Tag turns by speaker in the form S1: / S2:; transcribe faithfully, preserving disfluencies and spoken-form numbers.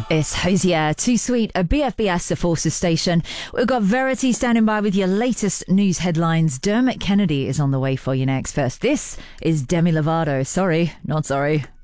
S1: It's Hosier, Too Sweet, a B F B S Forces station. We've got Verity standing by with your latest news headlines. Dermot Kennedy is on the way for you next. First, this is Demi Lovato. Sorry, not sorry.